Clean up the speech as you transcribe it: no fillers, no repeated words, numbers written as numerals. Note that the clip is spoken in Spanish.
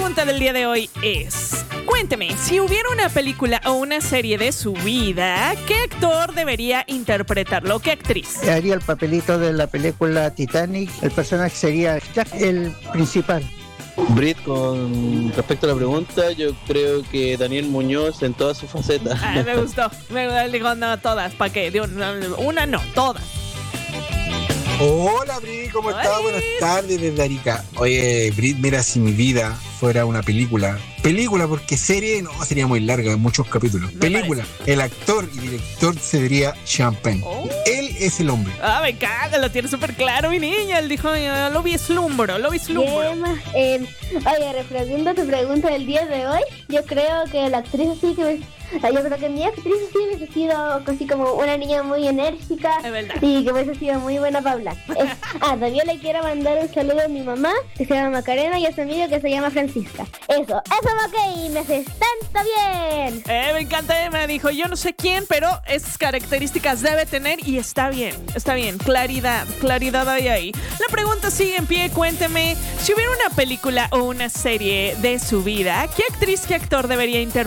pregunta del día de hoy es: cuénteme, si hubiera una película o una serie de su vida, ¿qué actor debería interpretarlo? ¿Qué actriz? Haría el papelito de la película Titanic. El personaje sería Jack, el principal. Brit, con respecto a la pregunta, yo creo que Daniel Muñoz en todas sus facetas. Me gustó. Digo, no, todas. ¿Para qué? Una no, todas. Hola, Brit, ¿cómo estás? Hola. Buenas tardes desde Arica. Oye, Brit, mira, si mi vida fuera una película, porque serie no sería muy larga, muchos capítulos. Película, el actor y director sería Champagne. Oh. Él es el hombre. Me encanta, lo tiene súper claro mi niña. Él dijo, lo vislumbro. Oye, respondiendo a tu pregunta del día de hoy, yo creo que la actriz así que yo creo que mi actriz sí hubiese sido así como una niña muy enérgica. Es verdad. Y que hubiese sido muy buena para hablar. También le quiero mandar un saludo a mi mamá, que se llama Macarena, y a su amigo que se llama Francisca. Eso, ok, me haces tanto bien. Me encanta, me dijo, yo no sé quién, pero esas características debe tener y está bien. Claridad hay ahí. La pregunta sigue en pie, cuénteme, si hubiera una película o una serie de su vida, ¿qué actriz, qué actor debería interpretar